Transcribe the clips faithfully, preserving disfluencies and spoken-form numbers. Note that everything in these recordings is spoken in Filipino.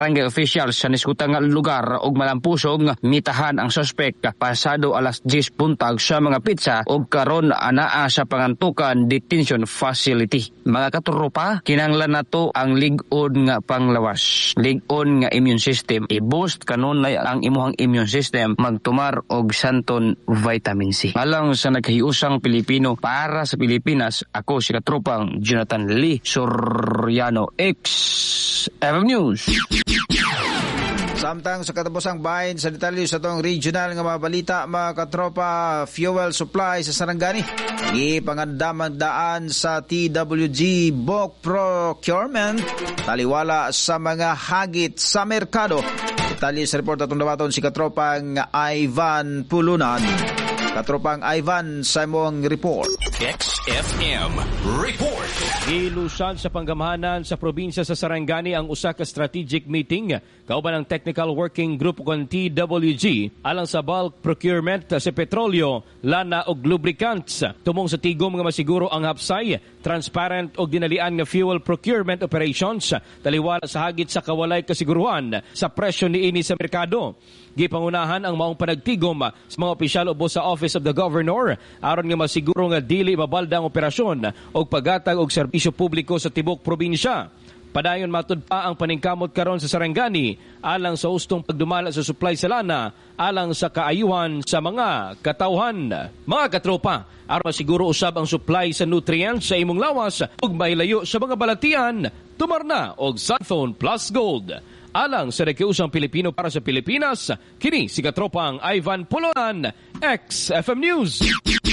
barangay officials sa niskutang lugar og malampusong mitahan ang suspect pasado alas diyes buntag sa mga pizza og karon anaa sa pangantukan detention facility. Mga katropa, kinahanglan nato ang lig-on nga panglawas, lig-on nga immune system. I-boost kanunay ang imuhang immune system magtumar og santon vitamin C. Alang sa naghiusang Pilipino para sa Pilipinas, ako si katropang Jonathan Lee Soriano, X F M News. Samtang sa katapusang bahin sa detalye sa tong regional nga mga balita, mga katropa, fuel supply sa Sarangani ipangandamang daan sa T W G bulk procurement taliwala sa mga hagit sa merkado. Detalye sa report atong dawaton si katropang Ivan Pulunan. Katropang Ivan sa imong report. X F M Report. Gilusan sa panggamahanan sa probinsya sa Sarangani ang usa ka strategic meeting kauban ang Technical Working Group kon T W G alang sa bulk procurement sa petrolyo, lana ug lubricants. Tumong sa tigom nga masiguro ang hapsay, transparent ug dinalian nga fuel procurement operations taliwala sa hagit sa kawalay kasiguruhan sa presyo niini sa merkado. Gipangunahan ang maong panagtigom sa mga opisyal ubos sa Office of the Governor aron nga masiguro nga dili mabalda ang operasyon o paggatag og serbisyo publiko sa tibok probinsya. Padayon matud pa ang paningkamot karon sa Sarangani alang sa ustong pagdumala sa supply sa lana alang sa kaayuhan sa mga katawhan. Mga katropa, aron masiguro usab ang supply sa nutrients sa imong lawas ug mailayo sa mga balatian, tumarna og Sunphone Plus Gold. Alang sa nakiusang Pilipino para sa Pilipinas, kini si katropang Ivan Pulunan, X F M News.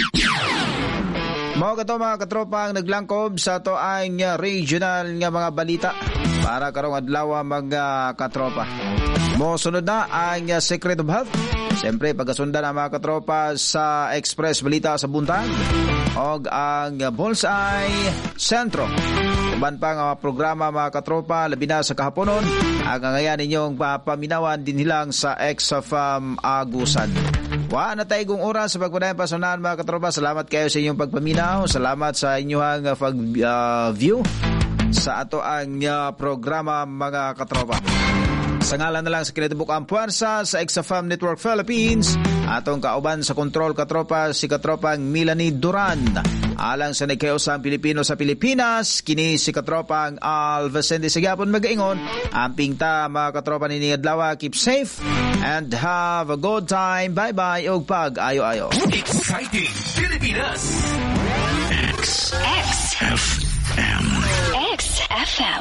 Mga kato mga katropang naglangkob sa to ang regional nga mga balita para karong adlaw mga katropa. Mo sunod na ang Secret of Health. Siyempre, pagkasundan ang mga katropa sa Express Balita sa Buntag o ang Bullseye Sentro. Uban pa nga programa mga katropa, labi na sa kahaponon, ang ngayon ninyong paminawan din hilang sa X F M Agusan. Wa na tayo kong oras sa pagpadayan personal mga katropa. Salamat kayo sa inyong pagpaminaw. Salamat sa inyong pag-view uh, sa ato ang uh, programa mga katropa. Sa ngalan na lang sa kinatibukang puwersa sa X F M Network Philippines, atong kauban sa kontrol katropa si katropang Melanie Duran. Alang sa nagkausang Pilipino sa Pilipinas, kini si katropang Alvacente Sigapon magaingon. Amping ta mga katropa ni Adlawa, keep safe and have a good time. Bye-bye og pag ayo-ayo. Exciting Pilipinas. X X F M X F M.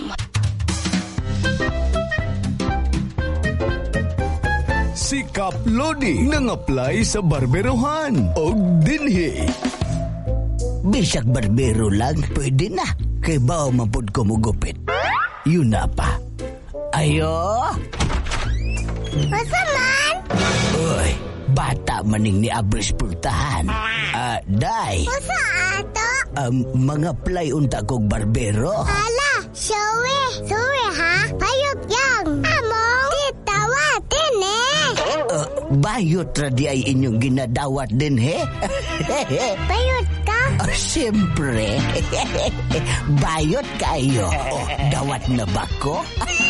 Si Kap Lodi nang apply sa barberohan og dinhi. Bisag barbero lang, pwede na. Kay bao mapod ko mugupit. Yun na pa. Ayo! Masa man? Uy, bata maning ni Abris pultahan. Ah, uh, day. Masa ato? Um, mga play unta kog barbero. Ala, showe. Showe ha? Payot yang. Among, titawat din eh. Uh, bayot ra di ay inyong ginadawat din he? Bayot ka? Oh, siyempre. Bayot kayo. Oh, dawat na ba ko?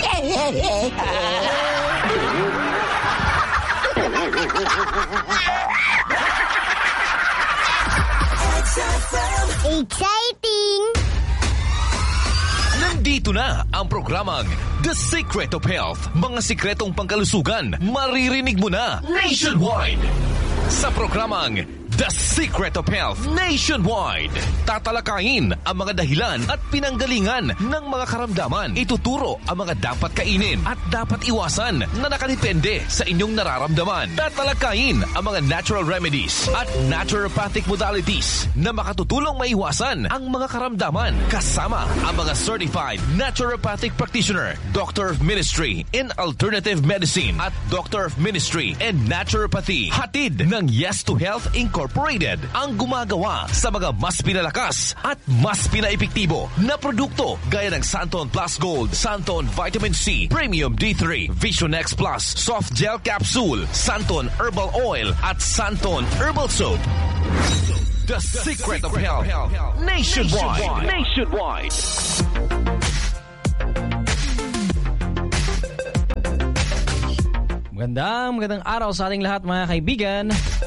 Exciting! Nandito na ang programang The Secret of Health. Mga sikretong pangkalusugan, maririnig mo na nationwide. Sa programang The Secret of Health Nationwide, tatalakayin ang mga dahilan at pinanggalingan ng mga karamdaman. Ituturo ang mga dapat kainin at dapat iwasan na nakadepende sa inyong nararamdaman. Tatalakayin ang mga natural remedies at naturopathic modalities na makatutulong maiwasan ang mga karamdaman. Kasama ang mga certified naturopathic practitioner, Doctor of Ministry in Alternative Medicine at Doctor of Ministry in Naturopathy. Hatid ng Yes to Health Incorporated. Incorporated ang gumagawa sa mga mas pinalakas at mas pinaepektibo na produkto gaya ng Santon Plus Gold, Santon Vitamin C, Premium D three, Vision X Plus, Soft Gel Capsule, Santon Herbal Oil at Santon Herbal Soap. The, The Secret, Secret of Health, health. Nationwide. Nationwide. Nationwide. Magandang, magandang araw sa ating lahat mga kaibigan.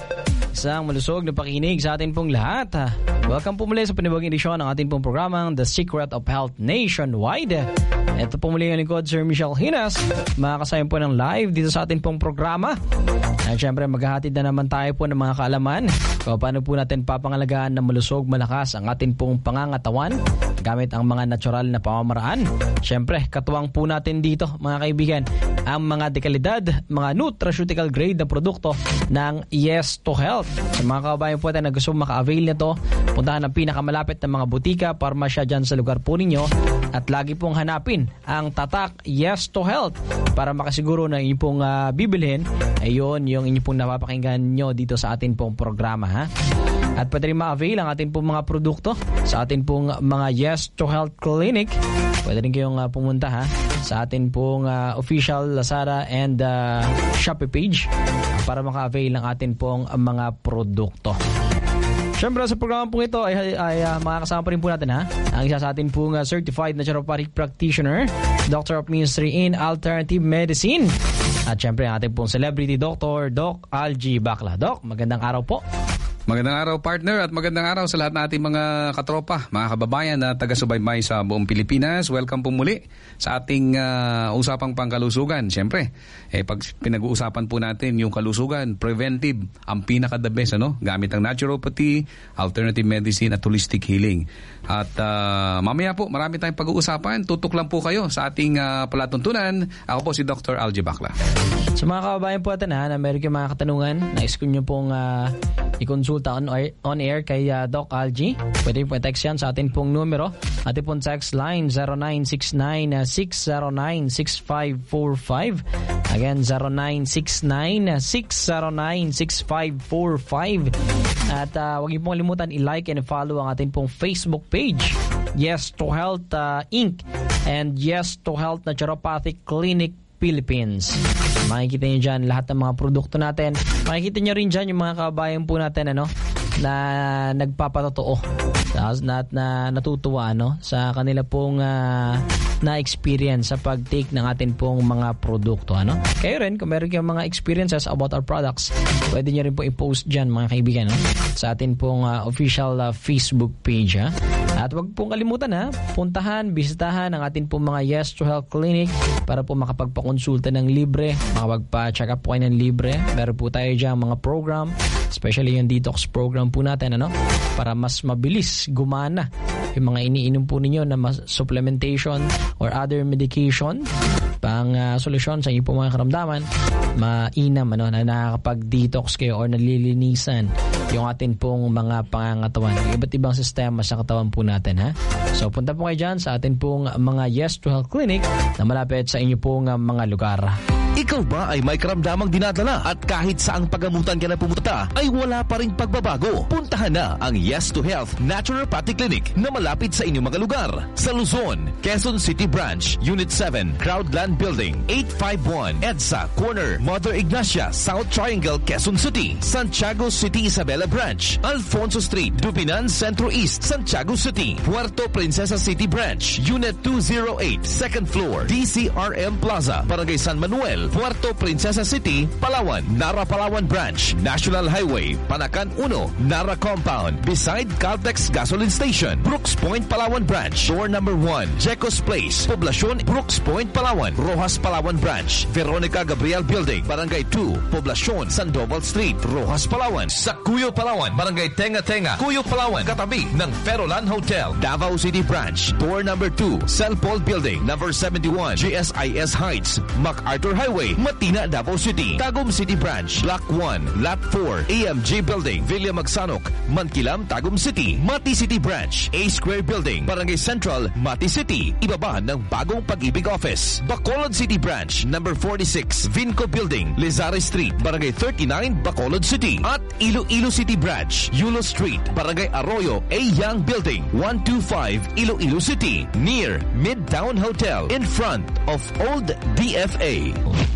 Isang malusog na pakinig sa atin pong lahat. Welcome po muli sa panibagong edisyon ng ating pong programang The Secret of Health Nationwide. Ito po muli ang lingkod, Sir Michelle Hinas. Makakasayang po ng live dito sa ating pong programa. At syempre maghahatid na naman tayo po ng mga kaalaman kung paano po natin papangalagaan na malusog, malakas ang ating pong pangangatawan gamit ang mga natural na pamamaraan. Syempre, katuwang po natin dito mga kaibigan ang mga dekalidad, mga nutraceutical grade na produkto ng Yes to Health. Sa mga kababayan po natin na gusto maka-avail nito, puntahan ang pinakamalapit na mga butika, parmasya dyan sa lugar po ninyo at lagi pong hanapin ang tatak Yes to Health para makasiguro na inyong pong uh, bibilhin ay yun yung inyong pong napapakinggan nyo dito sa atin pong programa, ha? At pwede rin ma-avail ang atin pong mga produkto sa atin pong mga Yes to Health Clinic. Pwede rin kayong uh, pumunta ha sa atin pong uh, official Lazada and uh, Shopee page para maka-avail ng atin pong uh, mga produkto. Siyempre sa programa pong ito ay, ay uh, makakasama pa rin po natin ha ang isa sa atin pong uh, Certified Naturopathic Practitioner, Doctor of Ministry in Alternative Medicine. At siyempre ang ating pong celebrity doctor, Doc Algie Bacla. Doc, magandang araw po. Magandang araw partner at magandang araw sa lahat ng ating mga katropa, mga kababayan na taga-subaybay sa buong Pilipinas. Welcome po muli sa ating uh, usapang pangkalusugan. Siyempre, eh, pag pinag-uusapan po natin yung kalusugan, preventive, ang pinaka-the best, ano? Gamit ang naturopathy, alternative medicine at holistic healing. At uh, mamaya po, marami tayong pag-uusapan. Tutok lang po kayo sa ating uh, palatuntunan. Ako po si Doctor Algie Bacla. Sa mga kababayan po natin ha, na meron kayong mga katanungan, nais ko nyo pong uh, i-consulta on air, on air kay uh, Doc Algie. Pwede po text yan sa atin pong numero. Atin pong text line zero nine six nine six zero nine six five four five. Again, zero nine six nine six zero nine six five four five. At uh, huwag niyo pong kalimutan i-like and follow ang atin pong Facebook page, Yes to Health uh, Incorporated and Yes to Health Naturopathic Clinic Philippines. Makikita nyo dyan lahat ng mga produkto natin. Makikita nyo rin dyan yung mga kabayan po natin ano, na nagpapatotoo na, na natutuwa no, sa kanila pong uh, na-experience sa pag-take ng atin pong mga produkto. Ano? Kayo rin, kung meron kayong mga experiences about our products, pwede nyo rin po i-post dyan mga kaibigan no? Sa atin pong uh, official uh, Facebook page. Ha? At wag pong kalimutan ha, puntahan, bisitahan ang atin pong mga Yes to Health Clinic para po makapagpakonsulta ng libre, makapagpa-check up po kayo ng libre. Meron po tayo dyan mga program, especially yung detox program po natin ano, para mas mabilis gumana yung mga iniinom po ninyo na mas supplementation or other medication pang uh, solusyon sa inyong po mga karamdaman, mainam ano, na nakakapag-detox kayo or nalilinisan yung atin pong mga pangangatawan, iba't ibang sistema sa katawan po natin ha. So punta po kayo dyan sa atin pong mga Yes to Health Clinic na malapit sa inyo pong uh, mga lugar. Ikaw ba ay may karamdamang dinadala at kahit saang pagamutan ka na pumunta ay wala pa ring pagbabago? Puntahan na ang Yes to Health Naturopathic Clinic na malapit sa inyong mga lugar. Sa Luzon, Quezon City Branch, Unit seven, Crowdland Building, eight five one, EDSA, Corner, Mother Ignacia, South Triangle, Quezon City. Santiago City Isabela Branch, Alfonso Street, Dupinan Centro East, Santiago City. Puerto Princesa City Branch, Unit two oh eight, second floor, D C R M Plaza, Barangay San Manuel, Puerto Princesa City, Palawan. Nara Palawan Branch, National Highway, Panacan one, Nara Compound, beside Caltex Gasoline Station. Brooks Point Palawan Branch, door number one, Jecos Place, Poblacion, Brooks Point Palawan. Rojas Palawan Branch, Veronica Gabriel Building, Barangay two, Poblacion, Sandoval Street, Rojas Palawan. Sa Cuyo Palawan, Barangay Tenga Tenga, Cuyo Palawan, katabi ng Ferolan Hotel. Davao City Branch, door number two, Celpol Building, number seventy-one, G S I S Heights, MacArthur Highway, Matina, Davao City. Tagum City Branch, Block one, Lot four, A M G Building, Villa Magsanok, Mankilam, Tagum City. Mati City Branch, A Square Building, Barangay Central, Mati City, ibaba ng Bagong Pag-ibig Office. Bacolod City Branch, number forty-six, Vinco Building, Lizari Street, Barangay thirty-nine, Bacolod City. At Iloilo City Branch, Yulo Street, Barangay Arroyo, A Young Building, one two five, Iloilo City, near Midtown Hotel, in front of Old D F A.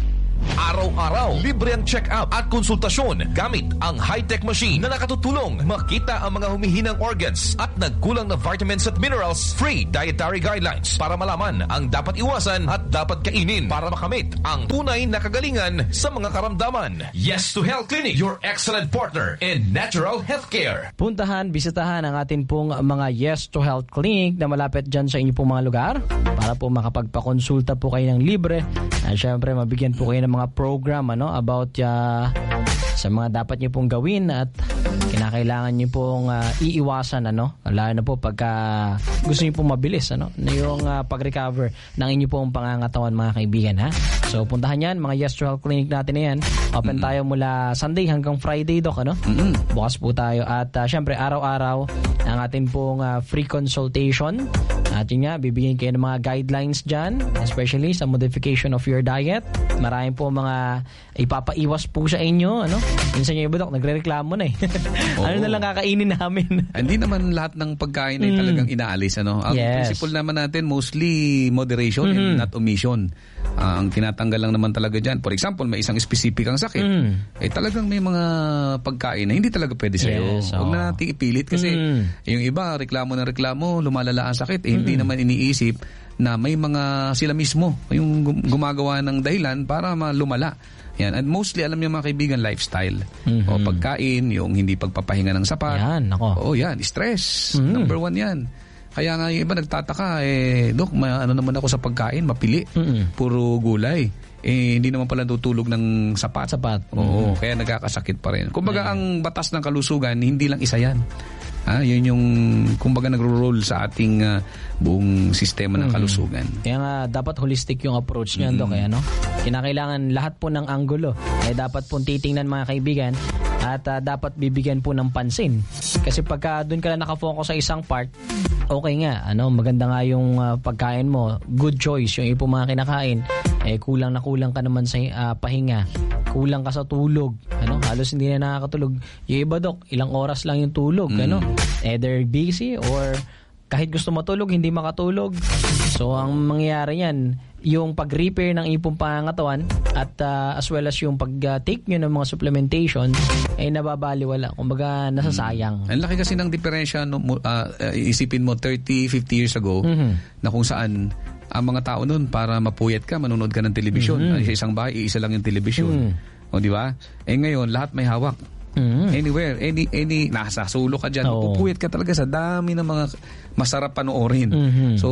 Araw-araw, libre ang check-up at konsultasyon gamit ang high-tech machine na nakatutulong makita ang mga humihinang organs at nagkulang na vitamins at minerals. Free dietary guidelines para malaman ang dapat iwasan at dapat kainin para makamit ang tunay na kagalingan sa mga karamdaman. Yes to Health Clinic, your excellent partner in natural healthcare. Puntahan, bisitahan ang atin pong mga Yes to Health Clinic na malapit dyan sa inyo pong mga lugar para po makapagpakonsulta po kayo ng libre. At syempre, mabigyan po kayo ng mga program ano, about uh, sa mga dapat nyo pong gawin at kinakailangan nyo pong uh, iiwasan. Ano? Lalo na po pagka gusto nyo pong mabilis ano, na yung uh, pag-recover ng inyo pong pangangatawan mga kaibigan. Ha? So, puntahan yan, mga Yes to Health Clinic natin na yan. Open mm-hmm. tayo mula Sunday hanggang Friday, Doc. Ano? Mm-hmm. Bukas po tayo. At uh, syempre, araw-araw ang atin pong uh, free consultation. At yun nga, bibigyan kayo ng mga guidelines dyan, especially sa modification of your diet. Maraming po mga ipapaiwas po sa inyo. Ano? Minsan yung iba, Doc, nagre-reklamo na eh. Ano na lang kakainin namin? Hindi naman lahat ng pagkain ay talagang inaalis. Ano? Ang yes. principle naman natin, mostly moderation mm-hmm. and not omission. Uh, ang tinatanggal lang naman talaga dyan. For example, may isang specific ang sakit. Mm. Eh talagang may mga pagkain na hindi talaga pwede sa'yo. Yes, Huwag oh. na natin ipilit kasi mm. yung iba, reklamo ng reklamo, lumalala ang sakit. Eh, mm-hmm. hindi naman iniisip na may mga sila mismo yung gumagawa ng dahilan para lumala. Yan. And mostly, alam niyo mga kaibigan, lifestyle. Mm-hmm. O pagkain, yung hindi pagpapahinga ng sapat. Yan, ako. O yan, stress. Mm-hmm. Number one yan. Kaya nga yung iba nagtataka, eh, Dok, may, ano naman ako sa pagkain, mapili. Mm-hmm. Puro gulay. Eh, hindi naman pala tutulog ng sapat. Sapat. Oo, mm-hmm. kaya nagkakasakit pa rin. Kumbaga, mm-hmm. ang batas ng kalusugan, hindi lang isa yan. Ah, yun yung, kumbaga, nagro-roll sa ating uh, buong sistema ng kalusugan. Mm-hmm. Kaya nga, dapat holistic yung approach niyan, mm-hmm. Dok. Kaya, no? Kinakailangan lahat po ng anggulo. Kaya dapat po titingnan, mga kaibigan, at uh, dapat bibigyan po ng pansin. Kasi pagka doon ka lang nakafocus sa isang part, okay nga, ano, maganda nga yung uh, pagkain mo, good choice yung ipong mga kinakain, eh kulang na kulang ka naman sa uh, pahinga, kulang ka sa tulog, ano, halos hindi na nakakatulog. Yung iba, Dok, ilang oras lang yung tulog, mm. ano, either busy or kahit gusto matulog, hindi makatulog. So, ang mangyayari yan, yung pag-repair ng ipong pangangatawan at uh, as well as yung pag-take uh, nyo ng mga supplementation ay nababaliwala. Kumbaga, nasasayang. Hmm. Ang laki kasi ng diferensya, no, uh, isipin mo thirty, fifty years ago, mm-hmm. na kung saan ang mga tao nun, para mapuyat ka, manonood ka ng telebisyon. Mm-hmm. Sa isang bahay, isa lang yung telebisyon. Mm-hmm. O, di ba? Eh ngayon, lahat may hawak. Mm-hmm. Anywhere, any, any, nasa sulo ka dyan, oh. pupuyat ka talaga sa dami ng mga masarap panoorin. Mm-hmm. So,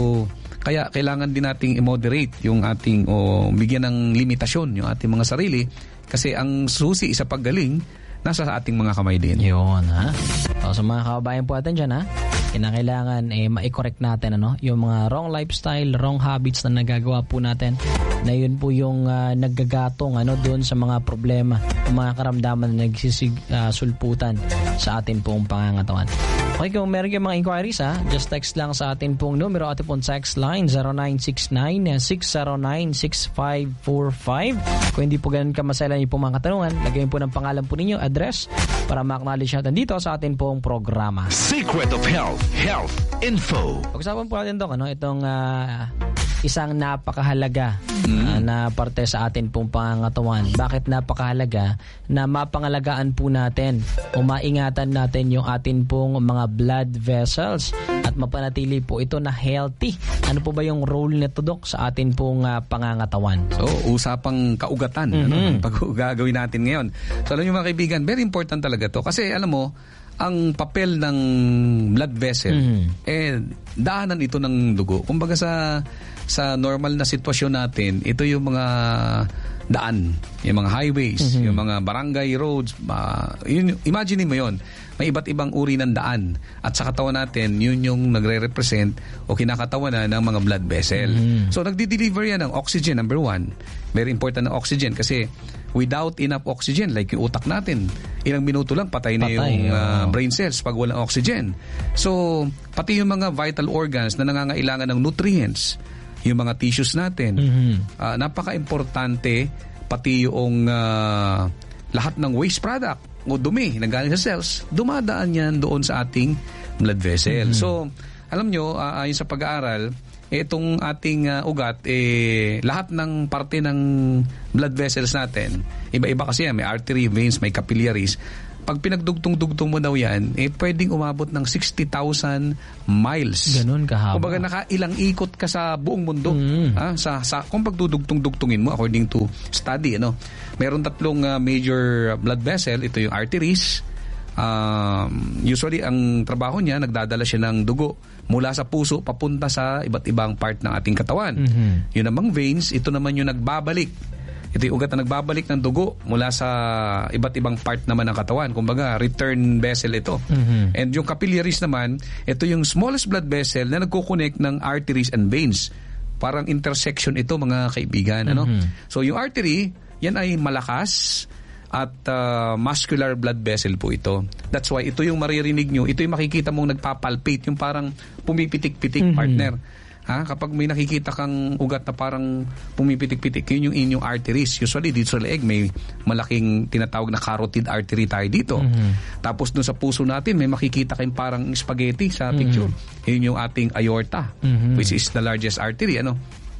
kaya kailangan din nating i-moderate yung ating, o bigyan ng limitasyon yung ating mga sarili kasi ang susi sa paggaling nasa sa ating mga kamay din. Yun, ha? So, sa mga kababayan po natin dyan, ha? Kinakailangan, eh, ma-correct natin, ano? Yung mga wrong lifestyle, wrong habits na nagagawa po natin, na yun po yung uh, naggagatong, ano, doon sa mga problema, mga karamdaman na nagsisulputan uh, sa atin pong pangangatawan. Okay, kung meron kayong mga inquiries, ha, just text lang sa atin pong numero, atin pong text line zero nine six nine, six zero nine, six five four five. Kung hindi po ganun kamaselan yung pong mga katanungan, lagyan po ng pangalan po ninyo, address, para ma-acknowledge natin dito sa atin pong programa. Secret of Health, Health Info. Pag-usapan po natin, Dok, ano, itong uh, isang napakahalaga mm. uh, na parte sa atin pong pangangatawan. Bakit napakahalaga? Na mapangalagaan po natin o maingatan natin yung atin pong mga blood vessels at mapanatili po ito na healthy. Ano po ba yung role nito, Dok, sa atin pong uh, pangangatawan? So, usapang kaugatan. Mm-hmm. Ano, pag gagawin natin ngayon. So, alam niyo mga kaibigan, very important talaga to. Kasi alam mo, ang papel ng blood vessel, mm-hmm. eh, daanan ito ng dugo. Kumbaga sa sa normal na sitwasyon natin, ito yung mga daan, yung mga highways, mm-hmm. yung mga barangay roads, uh, yun, imagine mo yon, may iba't ibang uri ng daan at sa katawan natin, yun yung nagre-represent o kinakatawanan ng mga blood vessel. Mm-hmm. So nagdi-deliver yan ng oxygen, number one. Very important ng oxygen kasi without enough oxygen, like yung utak natin, ilang minuto lang patay na patay, yung uh, brain cells pag walang oxygen. So pati yung mga vital organs na nangangailangan ng nutrients, yung mga tissues natin, mm-hmm. uh, napaka-importante pati yung uh, lahat ng waste product o dumi na galing sa cells, dumadaan yan doon sa ating blood vessel. Mm-hmm. So, alam nyo, uh, ayon sa pag-aaral, itong ating uh, ugat, eh, lahat ng parte ng blood vessels natin, iba-iba kasi yan, may artery, veins, may capillaries. Pag pinagdugtong-dugtong mo daw yan, eh, pwedeng umabot ng sixty thousand miles. Ganun kahaba. Kumbaga nakailang ikot ka sa buong mundo. Mm. Ah, sa, sa, kung pagdudugtong-dugtungin mo, according to study, ano, meron tatlong uh, major blood vessel. Ito yung arteries. Um, usually, ang trabaho niya, nagdadala siya ng dugo mula sa puso papunta sa iba't ibang part ng ating katawan. Mm-hmm. Yun namang veins, ito naman yung nagbabalik. Ito yung ugat na nagbabalik ng dugo mula sa iba't ibang part naman ng katawan. Kumbaga, return vessel ito. Mm-hmm. And yung capillaries naman, ito yung smallest blood vessel na nagko-connect ng arteries and veins. Parang intersection ito, mga kaibigan. Ano? Mm-hmm. So, yung artery, yan ay malakas at uh, muscular blood vessel po ito. That's why ito yung maririnig nyo, ito yung makikita mong nagpapalpate, yung parang pumipitik-pitik, mm-hmm. partner. Ha? Kapag may nakikita kang ugat na parang pumipitik-pitik, yun yung inyong arteries. Usually dito sa leeg may malaking tinatawag na carotid artery tayo dito. Mm-hmm. Tapos dun sa puso natin may makikita kayong parang spaghetti sa picture. Mm-hmm. Yun yung ating aorta, mm-hmm. which is the largest artery. Ano?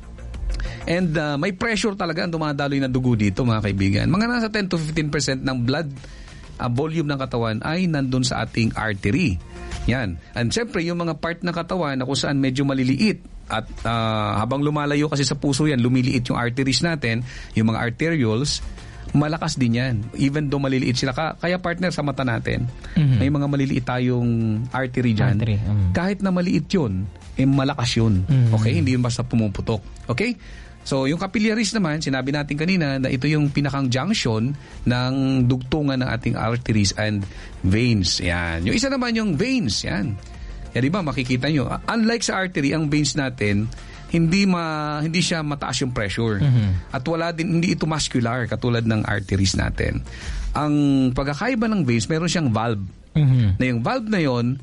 And uh, may pressure talaga ang dumadaloy na dugo dito, mga kaibigan. Mga nasa ten to fifteen percent ng blood uh, volume ng katawan ay nandun sa ating artery. Yan. And syempre, yung mga part ng katawan na kung saan medyo maliliit at uh, habang lumalayo kasi sa puso yan, lumiliit yung arteries natin, yung mga arterioles, malakas din yan. Even though maliliit sila. Kaya partner sa mata natin, mm-hmm. may mga maliliit tayong artery dyan. Artery. Mm-hmm. Kahit na maliit yun, eh malakas yun. Mm-hmm. Okay? Hindi yun basta pumuputok. Okay? So, yung capillaries naman, sinabi natin kanina na ito yung pinakang junction ng dugtungan ng ating arteries and veins. Yan. Yung isa naman yung veins. Yan. Yan, di ba? Makikita nyo. Unlike sa artery, ang veins natin, hindi ma hindi siya mataas yung pressure. Mm-hmm. At wala din, hindi ito muscular katulad ng arteries natin. Ang pagkakaiba ng veins, meron siyang valve. Mm-hmm. Na yung valve na yon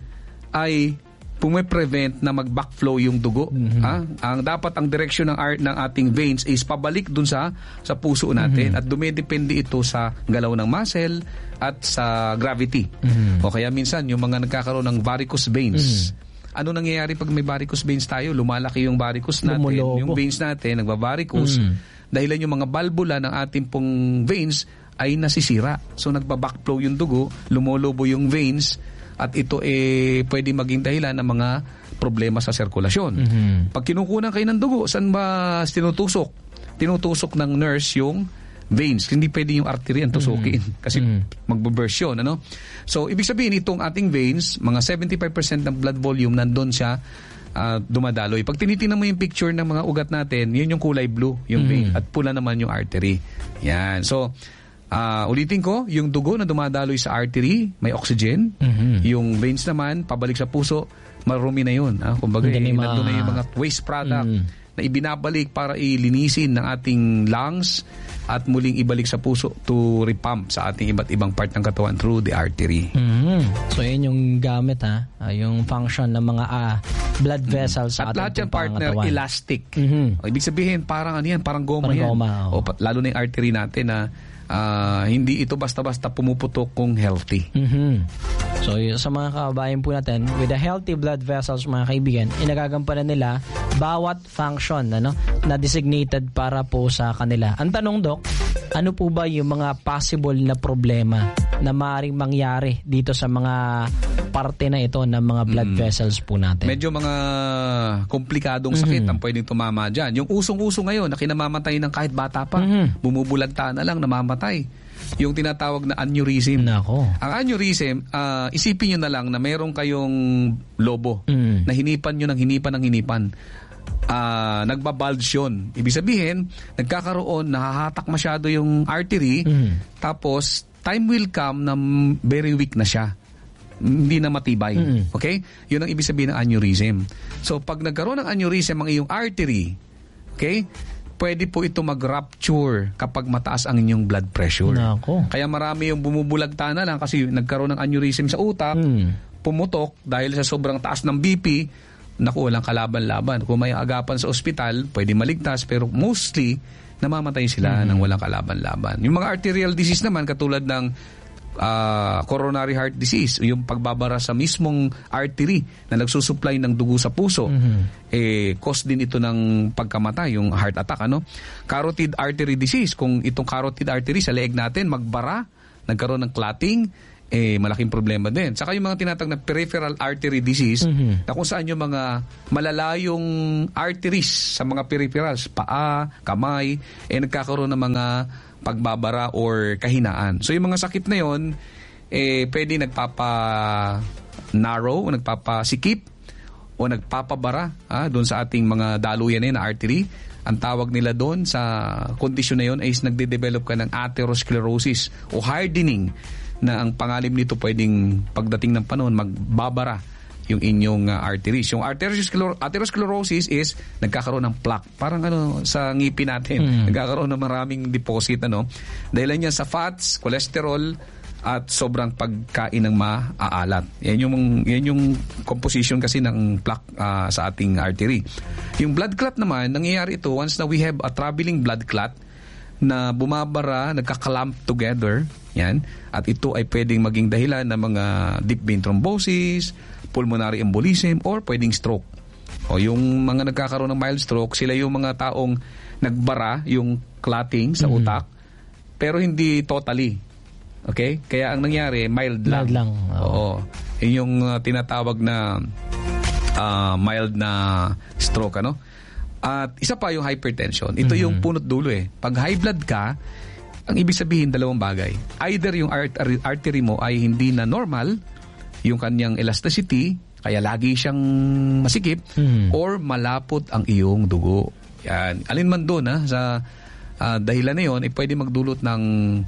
ay pume-prevent na mag-backflow yung dugo. Mm-hmm. Ha? Ang dapat ang direksyon ng art ng ating veins is pabalik dun sa sa puso natin, mm-hmm. at dumedepende ito sa galaw ng muscle at sa gravity. Mm-hmm. O kaya minsan yung mga nagkakaroon ng varicose veins. Mm-hmm. Ano nangyayari pag may varicose veins tayo? Lumalaki yung varicose natin, Lumulobo. Yung veins natin nagba-varicose. Mm-hmm. Dahilan yung mga valvula ng ating pong veins ay nasisira. So nagba-backflow yung dugo, lumolobo yung veins, at ito eh pwede maging dahilan ng mga problema sa sirkulasyon. Mm-hmm. Pag kinukunan kayo ng dugo, saan ba tinutusok? Tinutusok ng nurse yung veins. Hindi pwede yung artery ang tusukin. Mm-hmm. Kasi mm-hmm. magbe-burst yun. Ano? So, ibig sabihin, itong ating veins, mga seventy-five percent ng blood volume nandun siya uh, dumadaloy. Pag tinitingnan mo yung picture ng mga ugat natin, yun yung kulay blue, yung mm-hmm. vein, at pula naman yung artery. Yan. So, Uh, ulitin ko, yung dugo na dumadaloy sa artery, may oxygen. Mm-hmm. Yung veins naman, pabalik sa puso, marumi na yun. Ah, kumbaga, eh, ma- nandun na yung mga waste product mm-hmm. na ibinabalik para ilinisin ng ating lungs at muling ibalik sa puso to repump sa ating iba't ibang part ng katawan through the artery. Mm-hmm. So, yun yung gamit, ha? Uh, yung function ng mga uh, blood vessels mm-hmm. sa ating at lahat yung partner, katawan. Elastic. Mm-hmm. O, ibig sabihin, parang ano yan, parang goma parang yan. Goma, oh. O, lalo na yung artery natin na Uh, hindi ito basta-basta pumuputok kung healthy. Mm-hmm. So, sa mga kababayan po natin, with the healthy blood vessels, mga kaibigan, inagagampanan nila bawat function ano, na designated para po sa kanila. Ang tanong, Dok, ano po ba yung mga possible na problema na maaaring mangyari dito sa mga parte na ito ng mga blood mm. vessels po natin? Medyo mga komplikadong sakit mm-hmm. ang pwedeng tumama dyan. Yung usong-uso ngayon na kinamamatay ng kahit bata pa, mm-hmm. bumubulagta na lang, namamatay. Yung tinatawag na aneurysm. Nako. Ang aneurysm, uh, isipin nyo na lang na meron kayong lobo mm. na hinipan nyo ng hinipan ng hinipan. Uh, nagbabulge yun. Ibig sabihin, nagkakaroon, nahahatak masyado yung artery, mm. tapos time will come na very weak na siya. Hindi na matibay. Mm-hmm. Okay? Yun ang ibig sabihin ng aneurysm. So, pag nagkaroon ng aneurysm ang iyong artery, okay, pwede po ito mag-rupture kapag mataas ang inyong blood pressure. Nako. Kaya marami yung bumubulagta na lang kasi nagkaroon ng aneurysm sa utak, mm. pumutok dahil sa sobrang taas ng B P, naku, walang kalaban-laban. Kung may agapan sa ospital, pwede maligtas, pero mostly, namamatay sila mm-hmm. ng walang kalaban-laban. Yung mga arterial disease naman, katulad ng uh, coronary heart disease, yung pagbabara sa mismong artery na nagsusupply ng dugo sa puso. Mm-hmm. Eh, cause din ito ng pagkamatay, yung heart attack. Ano? Carotid artery disease, kung itong carotid artery sa leeg natin magbara, nagkaroon ng clotting, eh malaking problema din. Saka yung mga tinatawag na peripheral artery disease, mm-hmm. na kung saan yung mga malalayong arteries sa mga peripherals, paa, kamay, eh nagkakaroon ng mga pagbabara or kahinaan. So yung mga sakit na yon, eh pwede nagpapa-narrow, o nagpapasikip, o nagpapabara ah, doon sa ating mga daluyan na artery. Ang tawag nila doon sa kondisyon na yon ay is nagde-develop ka ng atherosclerosis o hardening, na ang pangalim nito pwedeng pagdating ng panahon magbabara yung inyong uh, arteries. Yung arterioscler- atherosclerosis is nagkakaroon ng plaque. Parang ano sa ngipin natin, mm. nagkakaroon ng maraming deposit, ano. Dahil niya sa fats, cholesterol, at sobrang pagkain ng maaalat. Yan yung yan yung composition kasi ng plaque uh, sa ating artery. Yung blood clot naman, nangyayari ito once na we have a traveling blood clot na bumabara, nagka-clump together, yan, at ito ay pwedeng maging dahilan ng mga deep vein thrombosis, pulmonary embolism, or pwedeng stroke. O yung mga nagkakaroon ng mild stroke, sila yung mga taong nagbara yung clotting sa mm-hmm. utak, pero hindi totally. Okay? Kaya ang nangyari, mild lang. Mild lang. Oo. Oo. Yun yung uh, tinatawag na uh, mild na stroke, ano? At isa pa yung hypertension. Ito mm-hmm. yung punot dulo eh. Pag high blood ka, ang ibig sabihin dalawang bagay. Either yung art- artery mo ay hindi na normal, yung kanyang elasticity, kaya lagi siyang masikip, mm-hmm. or malapot ang iyong dugo. Yan. Alin man doon ha, sa uh, dahilan na yun, ay pwede magdulot ng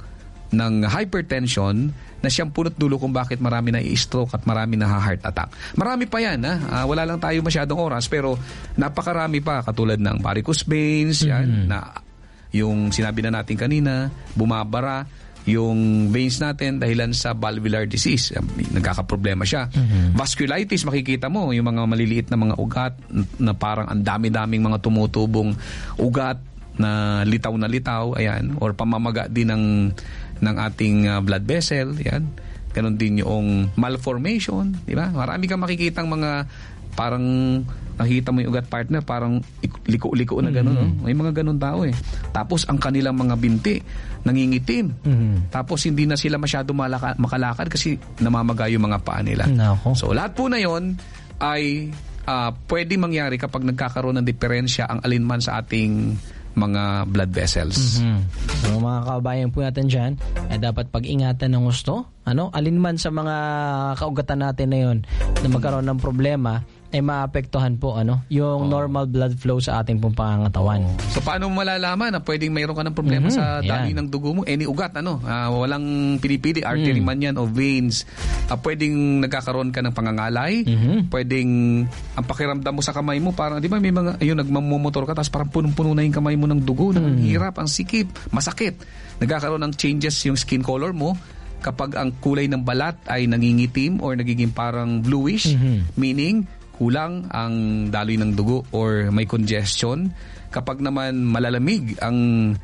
ng hypertension na siyang punot dulo kung bakit marami na i-stroke at marami na heart attack. Marami pa yan, ha? Uh, wala lang tayo masyadong oras, pero napakarami pa, katulad ng varicose veins, yan, mm-hmm. na yung sinabi na natin kanina, bumabara yung veins natin dahilan sa valvular disease. Nagkakaproblema siya. Mm-hmm. Vasculitis, makikita mo, yung mga maliliit na mga ugat na parang ang dami-daming mga tumutubong ugat na litaw na litaw, ayan, or pamamaga din ng ng ating uh, blood vessel, yan. Ganon din yung malformation, di ba? Marami kang makikitang mga parang nakita mo yung ugat partner, parang liko-liko na gano'n. Mm-hmm. No? May mga gano'n tao eh. Tapos ang kanilang mga binti nangingitim. Mm-hmm. Tapos hindi na sila masyado malaka- makalakad kasi namamaga yung mga paa nila. No. So lahat po na yon ay uh, pwede mangyari kapag nagkakaroon ng diferensya ang alinman sa ating mga blood vessels. Mm-hmm. So mga kababayan po natin dyan, eh, dapat pag-ingatan ng gusto. Ano? Alinman sa mga kaugatan natin na yun na magkaroon ng problema, ay maapektuhan po ano yung oh. normal blood flow sa ating pong pangangatawan. Oh. So paano mo malalaman na pwedeng mayroon ka ng problema mm-hmm. sa daloy yeah. ng dugo mo? Any ugat, ano? Uh, walang pinipili, artery mm. man yan o veins. Uh, pwedeng nagkakaroon ka ng pangangalay. Mm-hmm. Pwedeng ang pakiramdam mo sa kamay mo, parang di ba may mga, ayun, nagmamotor ka tapos parang punong-puno na yung kamay mo ng dugo. Mm. Ang hirap, ang sikip, masakit. Nagkakaroon ng changes yung skin color mo. Kapag ang kulay ng balat ay nangingitim or nagiging parang bluish, mm-hmm. meaning kulang ang daloy ng dugo or may congestion. Kapag naman malalamig ang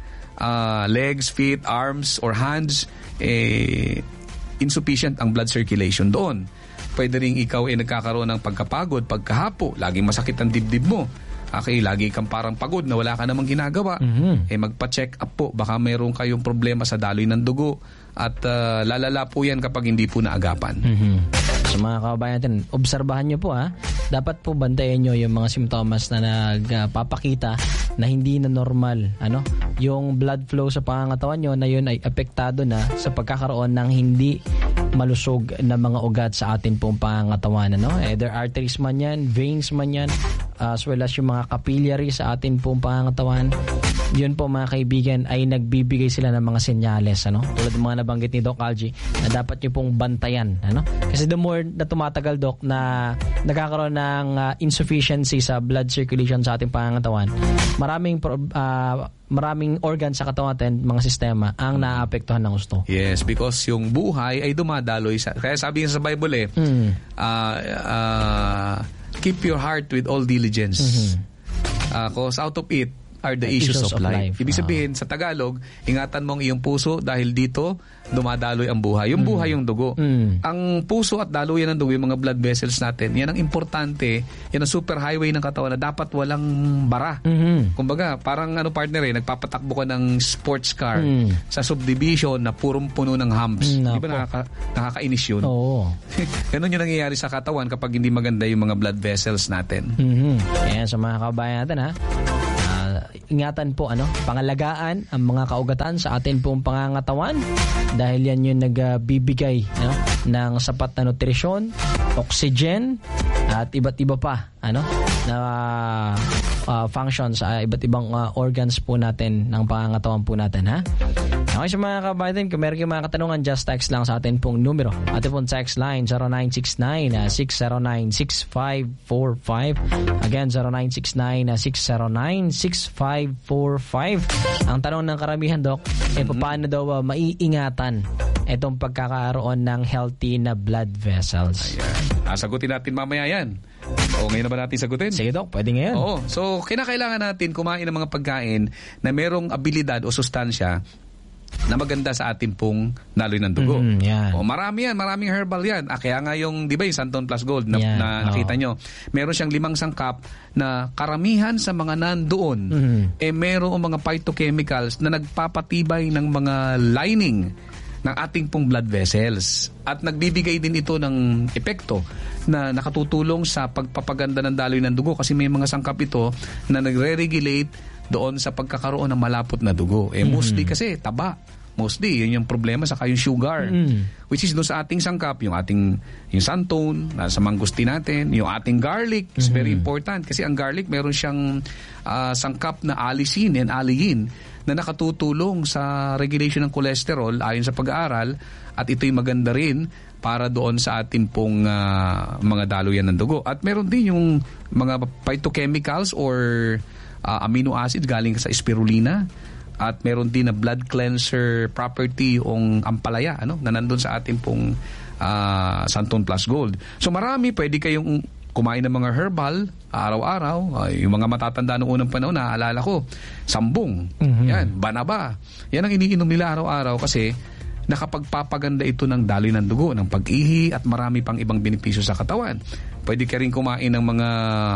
uh, legs, feet, arms, or hands, eh, insufficient ang blood circulation doon. Pwede rin ikaw ay eh, nagkakaroon ng pagkapagod, pagkahapo, laging masakit ang dibdib mo. Okay, lagi kang parang pagod na wala ka namang ginagawa. Mm-hmm. Eh magpa-check up po, baka mayroon kayong problema sa daloy ng dugo at uh, lalala po yan kapag hindi po naagapan. Mm-hmm. So mga kababayan natin, obserbahan nyo po ha. Dapat po bantayan nyo yung mga simptomas na nagpapakita na hindi na normal. Ano? Yung blood flow sa pangangatawan nyo na yun ay apektado na sa pagkakaroon ng hindi malusog na mga ugat sa ating pong pangangatawan. Ano? Either arteries man yan, veins man yan, as well as yung mga capillary sa ating pong pangangatawan. Yun po mga kaibigan ay nagbibigay sila ng mga senyales, ano? Tulad ng mga nabanggit ni Doc Algie na dapat nyo pong bantayan, ano? Kasi the more na tumatagal, Doc, na nagkakaroon ng uh, insufficiency sa blood circulation sa ating pangangatawan, maraming uh, maraming organ sa katawan natin, mga sistema, ang naapektuhan ng gusto. Yes, because yung buhay ay dumadaloy sa, kaya sabi sa Bible eh, mm. uh, uh, keep your heart with all diligence. Mm-hmm. Uh, cause out of it are the The issues, issues of, of life. life. Ibig Ah. sabihin, sa Tagalog, ingatan mo ang iyong puso dahil dito dumadaloy ang buhay. Yung buhay yung dugo. Mm. Ang puso at daluyan ng dugo, yung mga blood vessels natin, yan ang importante, yan ang super highway ng katawan na dapat walang bara. Mhm. Kumbaga, parang ano partner eh, nagpapatakbo ka ng sports car Mm. sa subdivision na purong puno ng humps. Mm, Di ba nako. nakaka, nakakainis yun? Oo. Ganon yung nangyayari sa katawan kapag hindi maganda yung mga blood vessels natin. Mhm. Kaya sa mga kabayan natin ha, ah, ingatan po ano, pangalagaan ang mga kaugatan sa atin pong pangangatawan dahil yan yung nagbibigay ano, ng sapat na nutrisyon, oxygen at iba't iba pa ano na ah, function sa iba't ibang ah, organs po natin ng pangangatawan po natin ha. Okay sa mga kabayan, kung meron kayong mga katanungan, just text lang sa atin pong numero. Atin pong text line zero nine six nine, six zero nine, six five four five. Again, zero nine six nine, six zero nine, six five four five. Ang tanong ng karamihan, Doc, eh paano daw uh, maiingatan itong pagkakaroon ng healthy na blood vessels? Ayan. Ah, sagutin natin mamaya yan. O ngayon na ba natin sagutin? Sige, Doc, pwede ngayon. Oo. So, kinakailangan natin kumain ng mga pagkain na merong abilidad o sustansya na maganda sa ating pong daloy ng dugo. Mm, yan. O, marami yan, maraming herbal yan. Ah, kaya nga yung, di ba yung Santon Plus Gold na, Yan, na nakita oo. nyo, meron siyang limang sangkap na karamihan sa mga nandoon, Mhm. eh meron mga phytochemicals na nagpapatibay ng mga lining ng ating pong blood vessels. At nagbibigay din ito ng epekto na nakatutulong sa pagpapaganda ng daloy ng dugo kasi may mga sangkap ito na nagre-regulate doon sa pagkakaroon ng malapot na dugo. Eh, mostly kasi taba. Mostly, yun yung problema, saka yung sugar. Mm. Which is doon sa ating sangkap, yung ating yung santon, nasa mangustin natin, yung ating garlic is very important. Kasi ang garlic, meron siyang ah, sangkap na allicin and allicin na nakatutulong sa regulation ng cholesterol ayon sa pag-aaral at ito'y maganda rin para doon sa ating pong ah, mga daluyan ng dugo. At meron din yung mga phytochemicals or uh, amino acids galing sa spirulina at meron din na blood cleanser property yung ampalaya ano na nandun sa ating pong uh, Santon Plus Gold. So marami, pwede kayong kumain ng mga herbal araw-araw. Uh, yung mga matatanda noong unang panahon, naaalala ko, sambong, Mhm. yan, banaba. Yan ang iniinom nila araw-araw kasi nakapagpapaganda ito ng daloy ng dugo, ng pag-ihi at marami pang ibang benepisyo sa katawan. Pwede ka rin kumain ng mga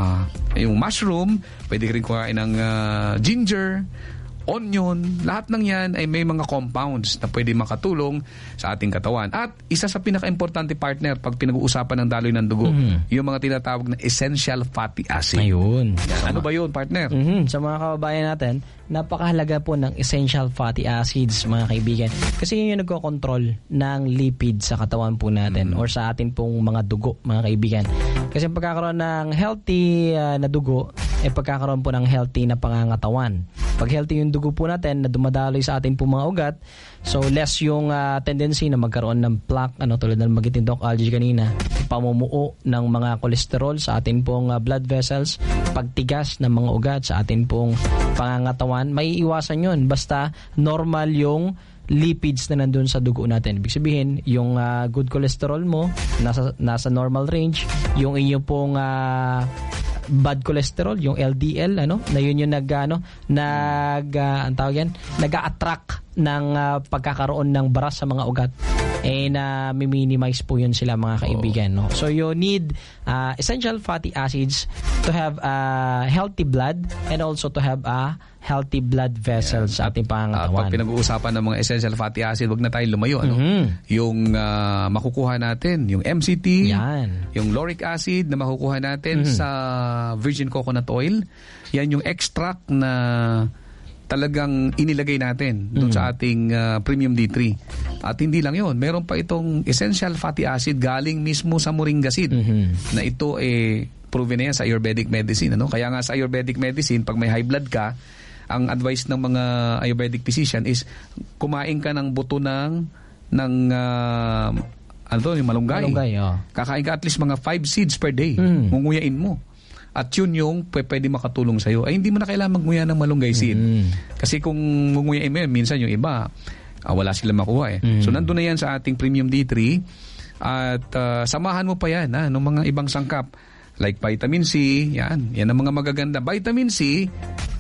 yung mushroom, pwede ka rin kumain ng uh, ginger, onion, lahat ng yan ay may mga compounds na pwede makatulong sa ating katawan. At isa sa pinaka-importante, partner, pag pinag-uusapan ng daloy ng dugo, Mhm. yung mga tinatawag na essential fatty acid. Ayun. Yan. Ano ba yun, partner? Mhm. Sa mga kababayan natin, napakahalaga po ng essential fatty acids, mga kaibigan. Kasi yun yung nagkocontrol ng lipid sa katawan po natin or sa atin pong mga dugo, mga kaibigan. Kasi pagkakaroon ng healthy uh, na dugo, ay pagkakaroon po ng healthy na pangangatawan. Pag healthy yung dugo po natin na dumadaloy sa atin pong mga ugat, so less yung uh, tendency na magkaroon ng plaque, ano, tulad ng magiting Doc Algie kanina, pamumuo ng mga kolesterol sa atin pong uh, blood vessels, pagtigas ng mga ugat sa atin pong pangangatawan, may iwasan yun basta normal yung lipids na nandun sa dugo natin. Ibig sabihin, yung uh, good cholesterol mo nasa nasa normal range, yung inyong pong uh, bad cholesterol, yung L D L, ano, na yun yung nag ano, nag uh, ang tawag yan, nag-a-attract ng uh, pagkakaroon ng baras sa mga ugat. Eh na minimize po yun sila, mga kaibigan, no. So you need uh, essential fatty acids to have a uh, healthy blood and also to have a healthy blood vessels sa ating Uh, pangangatawan. pag pinag-uusapan ng mga essential fatty acid, wag na tayong lumayo. Ano? Mhm. Yung uh, makukuha natin, yung M C T, Yan. yung lauric acid na makukuha natin Mhm. sa virgin coconut oil, yan yung extract na talagang inilagay natin doon Mhm. sa ating uh, premium D three. At hindi lang yon, meron pa itong essential fatty acid galing mismo sa moringa seed Mhm. na ito eh proven na yan sa Ayurvedic medicine. Ano? Kaya nga sa Ayurvedic medicine, pag may high blood ka, ang advice ng mga Ayurvedic physician is kumain ka ng buto ng ng uh, ano to, yung malunggay. Malunggay, oh. Kakain ka at least mga five seeds per day. Mm. Munguyain mo. At yun yung p- pwede makatulong sa'yo. Ay hindi mo na kailangan magmuya ng malunggay seed. Mm. Kasi kung munguyain mo yan, minsan yung iba, ah, wala sila makuha eh. Mm. So nandun na yan sa ating premium D three. At ah, samahan mo pa yan ha, ng mga ibang sangkap. Like vitamin C, yan. Yan ang mga magaganda. Vitamin C,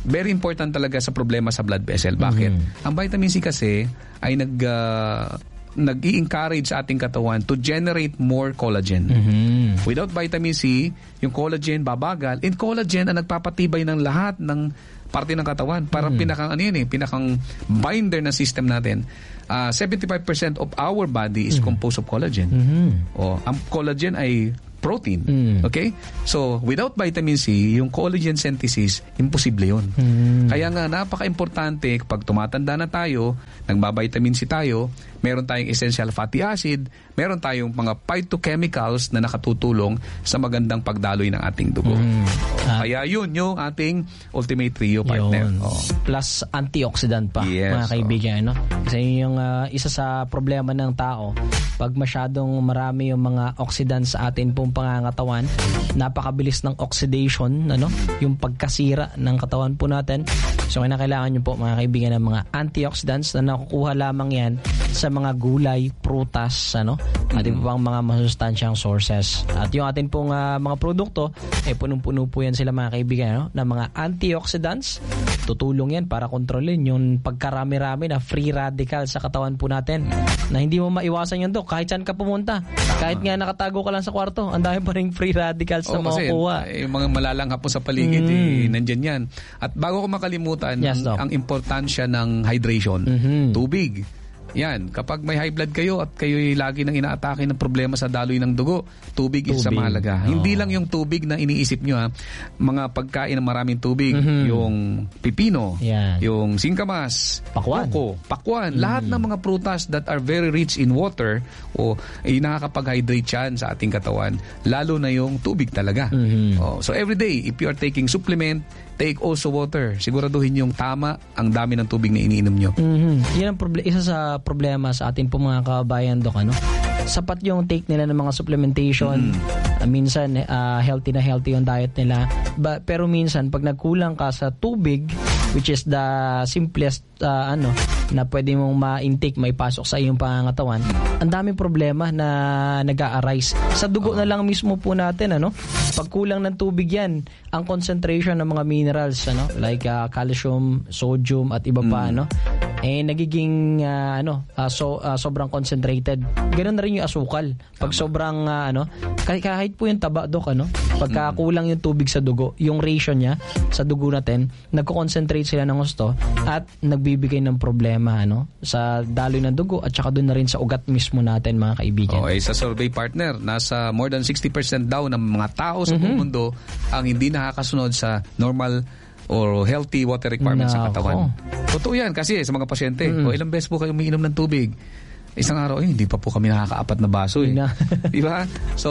very important talaga sa problema sa blood vessel. Bakit? Mm-hmm. Ang vitamin C kasi ay nag uh, nag-i-encourage sa ating katawan to generate more collagen. Mm-hmm. Without vitamin C, yung collagen babagal. And collagen ang nagpapatibay ng lahat ng parte ng katawan. Parang mm-hmm. pinakang ano yun eh, pinakang binder ng system natin. Uh, seventy-five percent of our body is mm-hmm. composed of collagen. Mm-hmm. O, ang collagen ay protein. Mm. Okay? So, without vitamin C, yung collagen synthesis, imposible yun. Mm. Kaya nga, napaka-importante, pag tumatanda na tayo, nagba-vitamin C tayo, meron tayong essential fatty acid, meron tayong mga phytochemicals na nakatutulong sa magandang pagdaloy ng ating dugo. Mm. Uh, Kaya yun yung ating ultimate trio partner. Oh. Plus antioxidant pa, yes, mga kaibigan. Oh. No? Kasi yung uh, isa sa problema ng tao, pag masyadong marami yung mga oxidants sa atin pong pangangatawan, napakabilis ng oxidation, ano, yung pagkasira ng katawan po natin. So kailangan nyo po, mga kaibigan, ng mga antioxidants na nakukuha lamang yan sa mga gulay, prutas, ano, at iba pang mga masustansyang sources. At yung atin pong uh, mga produkto, eh punong-puno po yan sila, mga kaibigan, ano, ng mga antioxidants. Tutulong yan para kontrolin yung pagkarami-rami na free radical sa katawan po natin, na hindi mo maiwasan yun, Dok. Kahit saan ka pumunta, kahit nga nakatago ka lang sa kwarto, ang dami pa rin free radicals na makukuha. Yung mga malalanghap po sa paligid, mm. eh, nandyan yan. At bago ko makalimutan, yes, ang, ang importansya ng hydration, mm-hmm. tubig. Yan, kapag may high blood kayo at kayo'y lagi nang inaatake ng problema sa daloy ng dugo, tubig, tubig. is sa mahalaga. Oh. Hindi lang yung tubig na iniisip nyo, ha. Mga pagkain ng maraming tubig, mm-hmm. yung pipino, yeah. yung singkamas, pakwan, koko, pakwan, mm-hmm. lahat ng mga prutas that are very rich in water, o ay nakakapag-hydrate yan sa ating katawan, lalo na yung tubig talaga. Mm-hmm. Oh, so every day, if you are taking supplement, take also water. Siguraduhin yung tama ang dami ng tubig na iniinom nyo. Mm-hmm. Yan ang proble- isa sa problema sa atin po, mga kabayan, Dok, ano? Sapat yung take nila ng mga supplementation. Mm. Uh, minsan, uh, healthy na healthy yung diet nila. Ba- pero minsan, pag nagkulang ka sa tubig, which is the simplest uh, ano na pwede mong ma-intake, may pasok sa iyong pangangatawan, ang daming problema na nag-a-arise sa dugo na lang mismo po natin, ano. Pag kulang ng tubig yan, ang concentration ng mga minerals, ano, like uh, calcium, sodium at iba pa, mm. ano, eh nagiging uh, ano uh, so uh, sobrang concentrated. Ganoon na rin yung asukal. Pag sobrang uh, ano, kahit, kahit po yung taba, Dok, ano, pagka kulang yung tubig sa dugo, yung ratio niya sa dugo natin, nagko-concentrate sila ng gusto at nagbibigay ng problema, ano, sa daloy ng dugo at saka doon na rin sa ugat mismo natin, mga kaibigan. Okay, sa survey partner, nasa more than sixty percent daw ng mga tao sa buong mm-hmm. mundo ang hindi nakakasunod sa normal or healthy water requirements sa katawan. Totoo yan kasi sa mga pasyente, mm-hmm. o ilang beses po kayo umiinom ng tubig? Isang araw, eh, hindi pa po kami nakakaapat na baso eh. Di ba?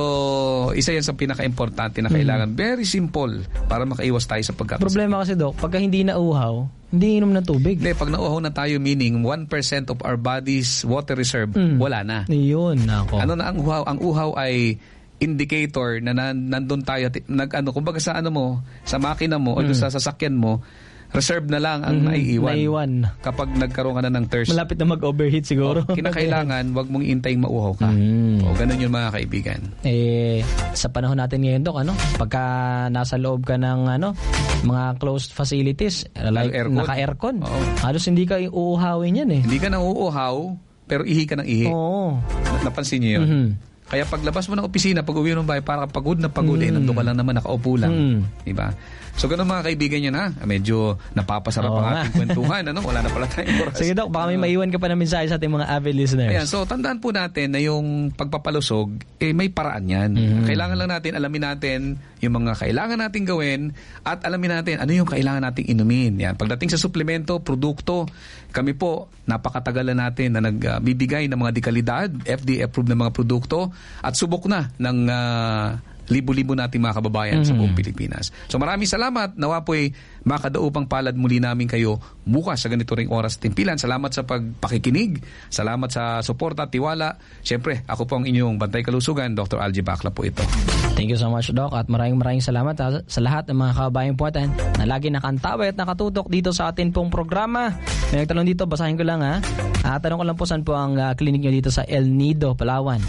So, isa yan sa pinaka-importante na kailangan. Mm. Very simple para makaiwas tayo sa pagkakasakit. Problema kasi, Dok, pagka hindi nauhaw, hindi inom ng tubig. Hindi, pag nauhaw na tayo, meaning one percent of our body's water reserve, mm. wala na. Yun, ako. Ano na ang uhaw? Ang uhaw ay indicator na nan, nandun tayo, nag, ano, kumbaga sa ano mo, sa makina mo, mm. o sa sasakyan mo, reserve na lang ang mm, naiiwan. naiiwan. Kapag nagkaroon ka na ng thirst. Malapit na mag-overheat siguro. O, kinakailangan, wag mong intaying mauhaw ka. Mm. O, ganun yun, mga kaibigan. Eh, sa panahon natin ngayon, Dok, ano, pagka nasa loob ka ng ano, mga closed facilities, like aircon. naka-aircon, Oo. halos hindi ka uuhawin yan eh. Hindi ka nang uuhaw, pero ihi ka ng ihi. Oo. Napansin niyo yun? Mm-hmm. Kaya paglabas mo ng opisina, pag uwi mo ng bahay, para pagod na pagod, mm. eh, nandun ka lang naman, nakaupo lang. Mm. Diba? So, ganun, mga kaibigan yan, ha? Medyo napapasarap Oo, ang nga. ating kwentuhan, ano? Wala na pala tayong oras. Sige, Dok, baka may maiwan ka pa na mensahe sa ating mga avid listeners. Ayan, so tandaan po natin na yung pagpapalusog, eh, may paraan yan. Mm. Kailangan lang natin, alamin natin yung mga kailangan natin gawin at alamin natin ano yung kailangan nating inumin. Yan. Pagdating sa suplemento, produkto, kami po, napakatagal na natin na nagbibigay ng mga dekalidad, F D A-approved na mga produkto at subok na ng uh, libo-libo nating mga kababayan mm-hmm. sa buong Pilipinas. So maraming salamat. Nawa po'y makadaupang palad muli namin kayo bukas sa ganito ring oras at timpilan. Salamat sa pagpakikinig. Salamat sa suporta at tiwala. Siyempre, ako po ang inyong Bantay Kalusugan, Doctor Algie Bacla po ito. Thank you so much, Doc. At maraming maraming salamat ha, sa lahat ng mga kababayan po natin na lagi nakantaway at nakatutok dito sa atin pong programa. May nagtanong dito, basahin ko lang ha. Ah, tanong ko lang po saan po ang uh, klinik nyo dito sa El Nido, Palawan.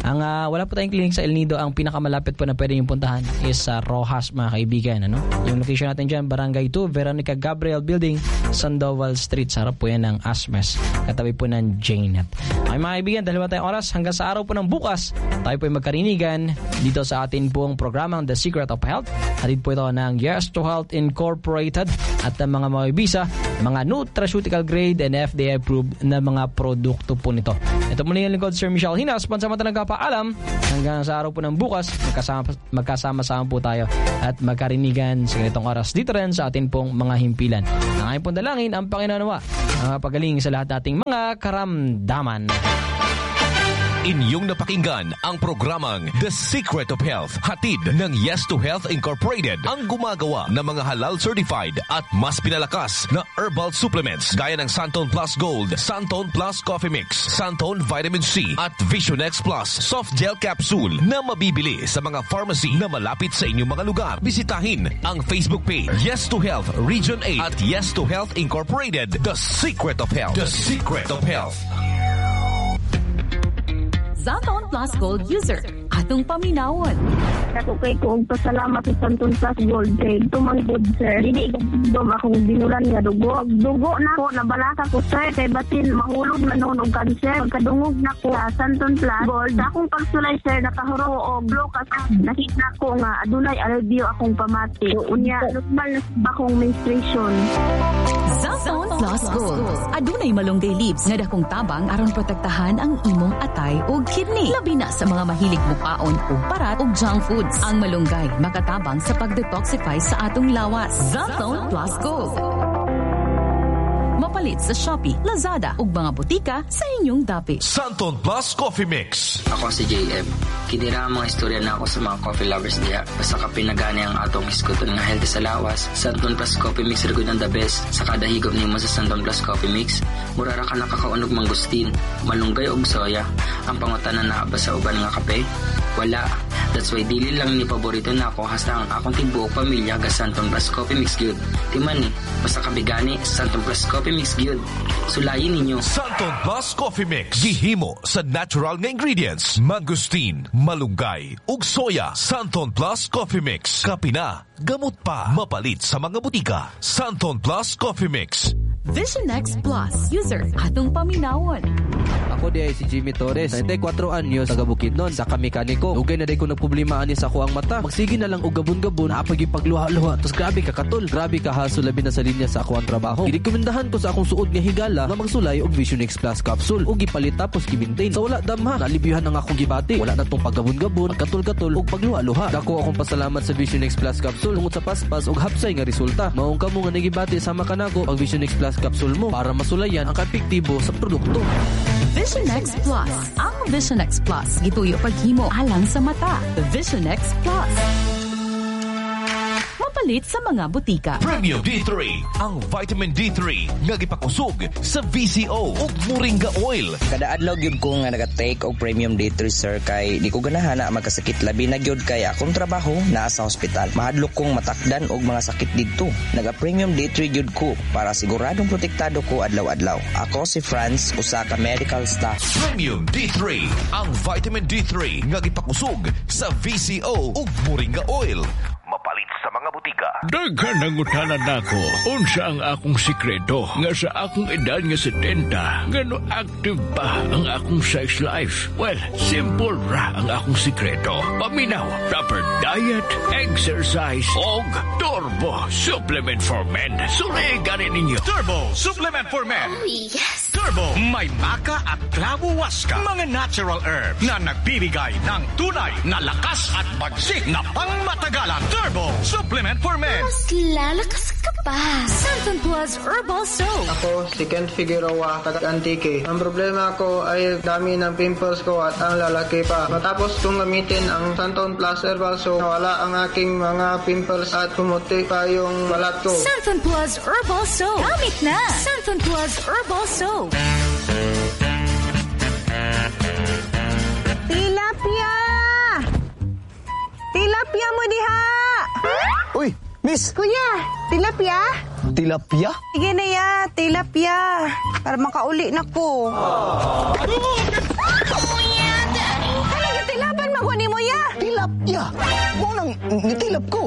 Ang uh, wala po tayong clinic sa El Nido, ang pinakamalapit po na pwede yung puntahan is sa uh, Rojas, mga kaibigan. Ano? Yung location natin dyan, Barangay two, Veronica Gabriel Building, Sandoval Street. Sa harap po yan ng Asmes, katabi po ng Janet. Okay mga kaibigan, dahil wala tayong oras, hanggang sa araw po ng bukas, tayo po ay magkarinigan dito sa atin pong programang The Secret of Health. Hatid po ito ng Yes to Health Incorporated at ng mga Moebisa, mga nutraceutical grade and F D A approved na mga produkto po nito. Ito muli ang lingkod, Sir Michelle Hinas, pansamantang nagpapaalam. Hanggang sa araw po ng bukas, magkasama, magkasama-sama po tayo at magkarinigan sa ganitong oras dito rin sa atin pong mga himpilan. Ang aking pong dalangin, ang Panginoon nawa, ang pagaling sa lahat nating mga karamdaman. Inyong napakinggan ang programang The Secret of Health, hatid ng Yes to Health Incorporated, ang gumagawa ng mga halal certified at mas pinalakas na herbal supplements gaya ng Santon Plus Gold, Santon Plus Coffee Mix, Santon Vitamin C at Vision X Plus Soft Gel Capsule na mabibili sa mga pharmacy na malapit sa inyong mga lugar. Bisitahin ang Facebook page Yes to Health Region eight at Yes to Health Incorporated, The Secret of Health. The Secret of Health. Santon Plus Gold user, atong paminawon. Ako kay ko og pasalamat sa Santon Plus Gold kay tumanggod sir. Dili gudom akong binulan nga dugo. Dugo na ko nabalaka ko sir kay batin mahulog man noon og cancer. Kadungog na ko sa Santon Plus Gold. Akong pagsulay sir nakahuro og blokas. Nakita ko nga adunay alivio akong pamati. Unya normal na akong menstruation. Santon Plus Gold. Adunay malunggay leaves nga dakong tabang aron protektahan ang imong atay ug kidney. Labi na sa mga mahilig mukaon ug parat ug junk foods. Ang malunggay makatabang sa pag-detoxify sa atong lawas. Santon Plus Gold. Mapalit sa Shopee, Lazada ug mga butika sa inyong dapit. Santon Plus Coffee Mix. Ako si J M. Kinira ang mga istorya na ako sa mga coffee lovers diya. Basta ka pinagani ang atong iskuton nga healthy sa lawas. Santon Plus Coffee Mix rin ang the best. Sa kada higop niyo mo sa Santon Plus Coffee Mix, murara ka nakakaunog mangustin, malunggay og soya. Ang pangutanan na ba sa uban nga kape? Wala. That's why dili lang ni paborito na ako hasta ang akong tibuok pamilya ga Santon Plus Coffee Mix Good. Timan ni, basta kabigani, Santon Plus Coffee Mix Good. Sulayin ninyo. Santon Plus Coffee Mix. Gihimo sa natural nga ingredients. Mangustin, malunggay, ug soya. Santon Plus Coffee Mix. Kapina, gamot pa. Mapalit sa mga butika. Santon Plus Coffee Mix. Vision X Plus user, atong paminawon. Ako di ay si Jimmy Torres, ninety-four anyos, taga Bukidnon, sa kamikaniko. Ugay na day ko nagproblema ani sa ako ang mata. Magsige na lang og gabon-gabon, napag ipagluha-luha. Tos grabe ka katol, grabe ka haso labi na sa linya sa ako ang trabaho. Girekomendahan ko sa akong suod nga higala nga magsulay og Vision X Plus capsule ug gipalit tapos gi-maintain. Sa wala damha, nalibiyuhan ang akong gibati. Wala na tong paggabon-gabon, katol-katol ug pagluha-luha. Dako akong pasalamat sa Vision X Plus capsule tungod sa paspas ug hapsay nga resulta. Maong kamo nga nagibati sama kanako ang Vision X Plus capsule mo para masulayan ang kapektibo sa produkto. Vision X Plus. Ang Vision X Plus gituyo paghimo alang sa mata. Vision X Plus. Mapalit sa mga butika. Premium D three, ang vitamin D three nga gipakusog sa V C O ug Moringa Oil. Kada adlaw gyud ko nga naga-take og Premium D three sir kay di ko ganahan na magkasakit labi na gyud kay akong trabaho naa sa ospital. Mahadlok kong matakdan og mga sakit didto. Naga-Premium D three gyud ko para siguradong protektado ko adlaw-adlaw. Ako si Franz, usa ka medical staff. Premium D three, ang vitamin D three nga gipakusog sa V C O ug Moringa Oil. Mapalit sa mga butika. Daghan ang utanan nako. Unsa ang akong sikreto nga sa akong edad nga setenta, ngano active pa ang akong sex life? Well, simple ra ang akong sikreto. Paminaw, proper diet, exercise, og Turbo Supplement for Men. Suliganin ninyo. Turbo Supplement for Men. Oh, yes. Turbo, may maka at clavo waska, mga natural herbs na nagbibigay ng tunay na lakas at bagsik na pangmatagalan. Turbo Supplement for Men. Mas lalakas ka pa. Santon Plus Herbal Soap. Ako si Kent Figueroa, taga Antique. Ang problema ko ay dami ng pimples ko at ang lalaki pa. Matapos kong gamitin ang Santon Plus Herbal Soap, nawala ang aking mga pimples at pumuti pa yung balat ko. Santon Plus Herbal Soap. Gamit na. Santon Plus Herbal Soap. Tilapia! Tilapia mo diha! Uy, miss! Kuya, tilapia? Tilapia? Sige na ya, tilapia. Para makauli na ko. Nitilap ko.